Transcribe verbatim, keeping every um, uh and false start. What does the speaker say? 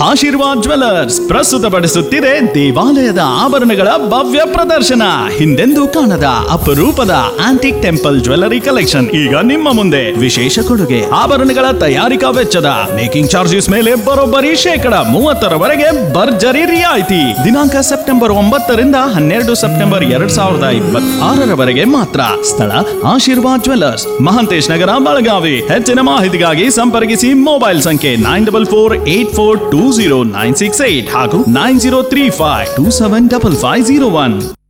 Aashirvaad jewellers ಪ್ರಸ್ತುತಪಡಿಸುತ್ತಿದೆ ದೇವಾಲಯದ ಆಭರಣಗಳ ಭವ್ಯ ಪ್ರದರ್ಶನ. ಹಿಂದೆಂದೂ ಕಾಣದ ಅಪರೂಪದ ಆಂಟಿಕ್ ಟೆಂಪಲ್ ಜ್ಯುವೆಲ್ಲರಿ ಕಲೆಕ್ಷನ್ ಈಗ ನಿಮ್ಮ ಮುಂದೆ. ವಿಶೇಷ ಕೊಡುಗೆ ಆಭರಣಗಳ ತಯಾರಿಕಾ ವೆಚ್ಚದ ಮೇಕಿಂಗ್ ಚಾರ್ಜಸ್ ಮೇಲೆ ಬರೋಬ್ಬರಿ ಶೇಕಡ ಮೂವತ್ತರವರೆಗೆ ಭರ್ಜರಿ ರಿಯಾಯಿತಿ. ದಿನಾಂಕ ಸೆಪ್ಟೆಂಬರ್ ಒಂಬತ್ತರಿಂದ ಹನ್ನೆರಡು ಸೆಪ್ಟೆಂಬರ್ ಎರಡ್ ಸಾವಿರದ ಇಪ್ಪತ್ತಾರರವರೆಗೆ ಮಾತ್ರ. ಸ್ಥಳ ಆಶೀರ್ವಾದ್ ಜ್ಯುವೆಲ್ಲರ್ಸ್, ಮಹಾಂತೇಶ್ ನಗರ, ಬೆಳಗಾವಿ. ಹೆಚ್ಚಿನ ಮಾಹಿತಿಗಾಗಿ ಸಂಪರ್ಕಿಸಿ ಮೊಬೈಲ್ ಸಂಖ್ಯೆ nine double four eight four two zero nine six eight ಹಾಗೂ nine zero three five two seven double five zero one.